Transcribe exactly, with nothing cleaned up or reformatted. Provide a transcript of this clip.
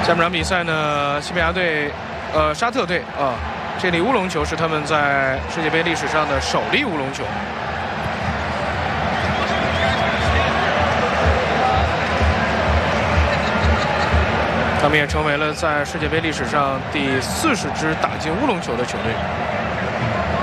下半场比赛呢，西班牙队，呃，沙特队啊，这粒乌龙球是他们在世界杯历史上的首粒乌龙球。他们也成为了在世界杯历史上第四十支打进乌龙球的球队。